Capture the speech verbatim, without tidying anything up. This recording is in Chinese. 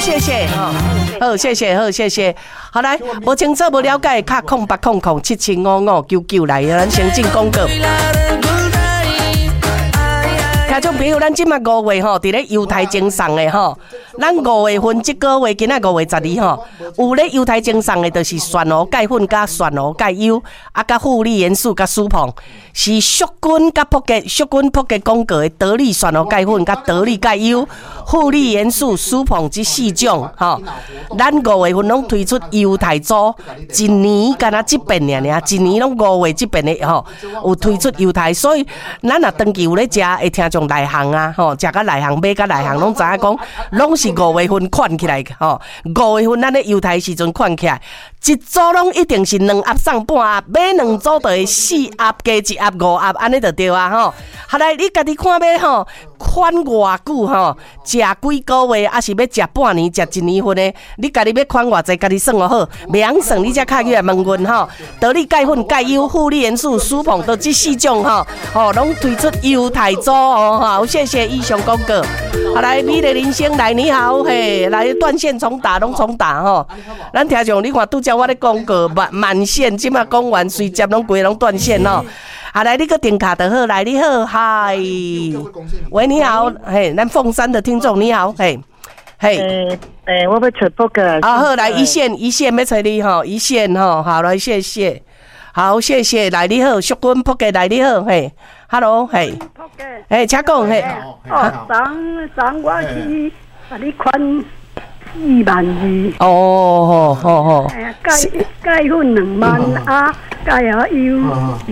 谢谢哈，好，谢谢，好，谢谢。好来，无清楚、无了解，卡空八空空七七五五九九来，咱先进广告。听众朋友，咱即马五月吼，伫咧犹太精送的吼，咱五月份即个月，今仔五月十二吼，有咧犹太精送的，就是蒜糊钙粉加蒜糊钙油，啊加负利元素加舒碰，是蜀菌加扑吉蜀菌扑吉广告的得力蒜糊钙粉加得力钙油，负利元素舒碰这四种吼，咱五月份拢推出犹太组，一年敢若即遍尔尔，一年拢五月即遍的吼，有推出犹太，所以咱若长期有咧食，会听众。内行啊，吼，食甲内行，买甲内行，拢知影讲，拢是五月份款起来，吼，五月份咱咧犹太时阵款起来，一组拢一定是两盒送半盒，买两组就会四盒加一盒五盒，安尼就对啊，吼。后来你家己看要吼，款偌久吼，食几个月，还是要食半年、食一年份的，你家己要款偌济，家己算哦好，袂晓算你才敲起来问阮吼。得力钙粉、钙油、负利元素、舒碰，都这四种吼，吼，拢推出犹太组哦。好，谢谢以上广告。好来，美丽人生来，你好，嘿，来断线重打，拢重打吼。咱听众，你看拄则我咧广告满满线，即马讲完，随接拢规拢断线哦。啊，来，你个电卡就好，来，你好，嗨，喂，你好，嘿，咱凤山的听众你好，嘿，嘿， 诶诶，我要找报告。 啊，好，来一线一线要找你吼，一线吼，好来，谢谢。好，谢谢，来你好，淑君扑克来你好，嘿 ，Hello， 嘿，嘿，请讲，嘿， 哦，昨昨我去把你款四万二， 哦，好好好， 哎呀，钙钙粉两万啊，钙油油